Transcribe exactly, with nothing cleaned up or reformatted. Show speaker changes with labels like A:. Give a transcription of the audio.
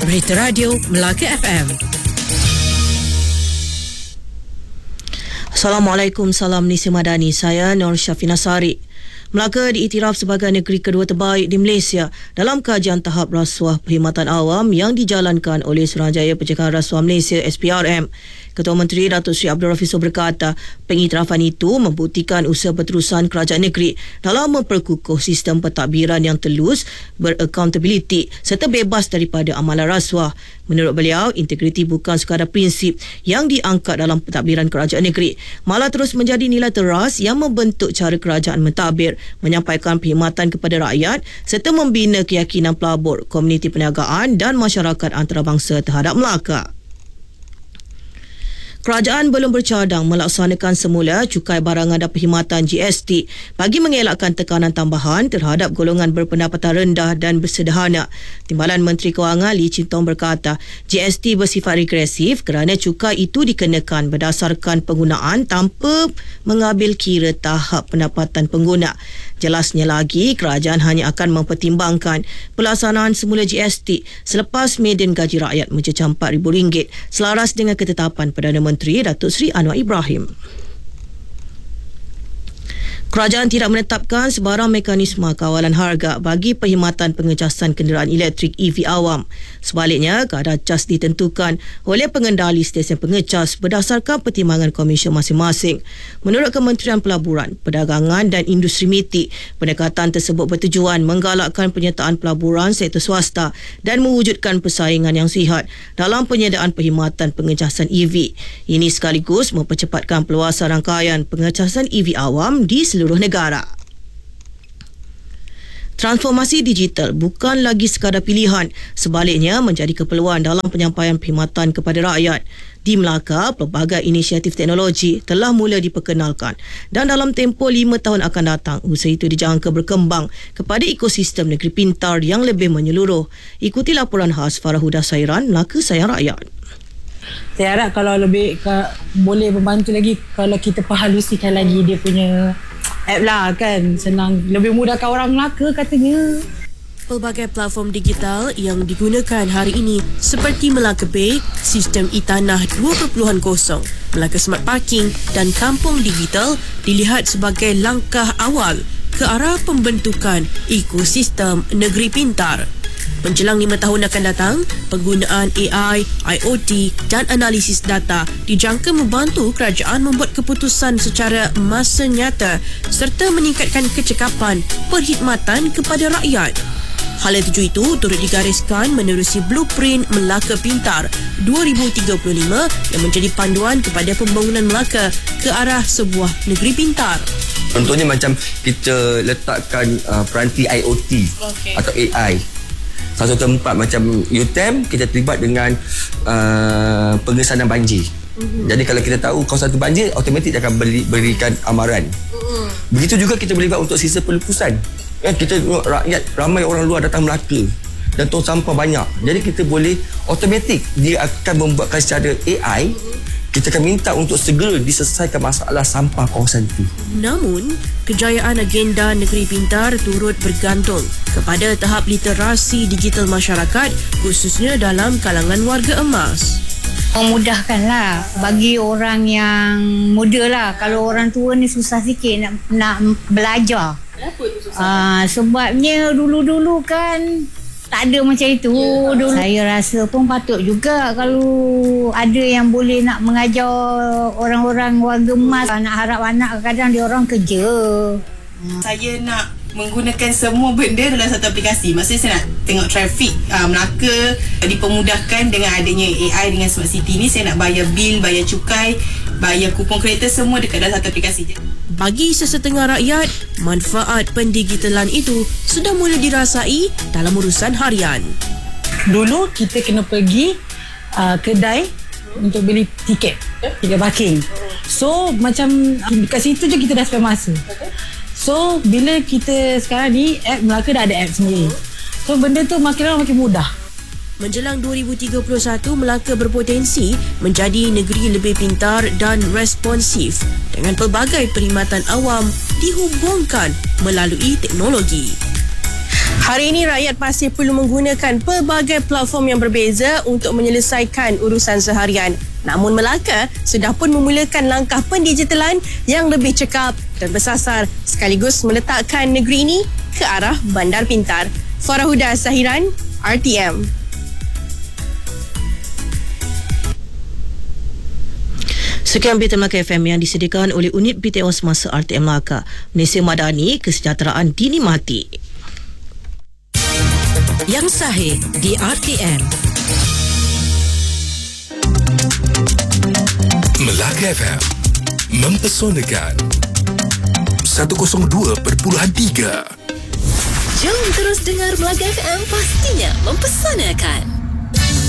A: Berita Radio Melaka F M.
B: Assalamualaikum, salam Nisi Madani. Saya Nur Syafina Sari. Melaka diiktiraf sebagai negeri kedua terbaik di Malaysia dalam kajian tahap rasuah perkhidmatan awam yang dijalankan oleh Suruhanjaya Pencegahan Rasuah Malaysia S P R M. Ketua Menteri Datuk Seri Abdul Rafisul berkata, pengiktirafan itu membuktikan usaha berterusan kerajaan negeri dalam memperkukuh sistem pentadbiran yang telus, beraccountability serta bebas daripada amalan rasuah. Menurut beliau, integriti bukan sekadar prinsip yang diangkat dalam pentadbiran kerajaan negeri, malah terus menjadi nilai teras yang membentuk cara kerajaan mentadbir, menyampaikan perkhidmatan kepada rakyat serta membina keyakinan pelabur, komuniti perniagaan dan masyarakat antarabangsa terhadap Melaka. Kerajaan belum bercadang melaksanakan semula cukai barangan dan perkhidmatan G S T bagi mengelakkan tekanan tambahan terhadap golongan berpendapatan rendah dan bersederhana. Timbalan Menteri Kewangan Lee Chin Tong berkata, G S T bersifat regresif kerana cukai itu dikenakan berdasarkan penggunaan tanpa mengambil kira tahap pendapatan pengguna. Jelasnya lagi, kerajaan hanya akan mempertimbangkan pelaksanaan semula G S T selepas median gaji rakyat mencecah empat ribu ringgit selaras dengan ketetapan Perdana Menteri Datuk Seri Anwar Ibrahim. Kerajaan tidak menetapkan sebarang mekanisme kawalan harga bagi perkhidmatan pengecasan kenderaan elektrik E V awam. Sebaliknya, kadar cas ditentukan oleh pengendali stesen pengecas berdasarkan pertimbangan komisen masing-masing. Menurut Kementerian Pelaburan, Perdagangan dan Industri M I T I, pendekatan tersebut bertujuan menggalakkan penyertaan pelaburan sektor swasta dan mewujudkan persaingan yang sihat dalam penyediaan perkhidmatan pengecasan E V. Ini sekaligus mempercepatkan perluasan rangkaian pengecasan E V awam di seluruh negara. Transformasi digital bukan lagi sekadar pilihan, sebaliknya menjadi keperluan dalam penyampaian perkhidmatan kepada rakyat. Di Melaka, pelbagai inisiatif teknologi telah mula diperkenalkan dan dalam tempoh lima tahun akan datang, usaha itu dijangka berkembang kepada ekosistem negeri pintar yang lebih menyeluruh. Ikuti laporan khas Farah Huda Sairan, Melaka Sayang Rakyat.
C: Saya harap kalau lebih ka, boleh membantu lagi kalau kita perhalusikan lagi dia punya app lah kan. Senang, lebih mudahkan orang Melaka katanya.
A: Pelbagai platform digital yang digunakan hari ini seperti Melaka Pay, sistem e-tanah dua titik kosong, Melaka Smart Parking dan Kampung Digital dilihat sebagai langkah awal ke arah pembentukan ekosistem negeri pintar. Menjelang lima tahun akan datang, penggunaan A I, I O T dan analisis data dijangka membantu kerajaan membuat keputusan secara masa nyata serta meningkatkan kecekapan perkhidmatan kepada rakyat. Hala tuju itu turut digariskan menerusi Blueprint Melaka Pintar dua ribu tiga puluh lima yang menjadi panduan kepada pembangunan Melaka ke arah sebuah negeri pintar.
D: Contohnya macam kita letakkan uh, peranti I O T okay. atau A I. Satu tempat macam U T M, kita terlibat dengan uh, pengesanan banjir. Mm-hmm. Jadi kalau kita tahu kawasan itu banjir, automatik dia akan beri, berikan amaran. Mm-hmm. Begitu juga kita boleh buat untuk sisa pelupusan. Ya, kita tengok rakyat, ramai orang luar datang Melaka dan tong sampah banyak. Jadi kita boleh automatik dia akan membuatkan secara A I. Mm-hmm. Kita akan minta untuk segera diselesaikan masalah sampah kawasan itu.
A: Namun, kejayaan agenda negeri pintar turut bergantung kepada tahap literasi digital masyarakat, khususnya dalam kalangan warga emas.
E: Memudahkanlah bagi orang yang muda lah. Kalau orang tua ni susah sikit nak, nak belajar.
C: Kenapa tu susah?
E: Uh, sebabnya dulu-dulu kan tak ada macam itu. Ya, dulu. Saya rasa pun patut juga kalau ada yang boleh nak mengajar orang-orang warga emas. Nak harap anak kadang dia orang kerja.
F: Saya nak menggunakan semua benda dalam satu aplikasi. Maksudnya saya nak tengok trafik uh, Melaka dipermudahkan dengan adanya A I dengan Smart City ni. Saya nak bayar bil, bayar cukai, bayar kupon kereta, semua dekat dalam satu aplikasi.
A: Bagi sesetengah rakyat, manfaat pendigitalan itu sudah mula dirasai dalam urusan harian.
C: Dulu kita kena pergi uh, kedai untuk beli tiket, tiket parking. So macam dekat situ je kita dah spend masa. So bila kita sekarang ni app Melaka dah ada app sendiri. So benda tu makin lama makin mudah.
A: Menjelang dua ribu tiga puluh satu, Melaka berpotensi menjadi negeri lebih pintar dan responsif dengan pelbagai perkhidmatan awam dihubungkan melalui teknologi. Hari ini rakyat masih perlu menggunakan pelbagai platform yang berbeza untuk menyelesaikan urusan seharian. Namun Melaka sudah pun memulakan langkah pendigitalan yang lebih cekap dan bersasar sekaligus meletakkan negeri ini ke arah bandar pintar. Farah Huda Sahiran, R T M.
B: Sekian berita Melaka F M yang disediakan oleh unit B T O Semasa R T M Melaka. Malaysia Madani, kesejahteraan dinikmati.
G: Yang sahih di R T M.
H: Melaka F M mempesonakan seratus dua perpuluhan tiga.
G: Jom terus dengar Melaka F M, pastinya mempesonakan.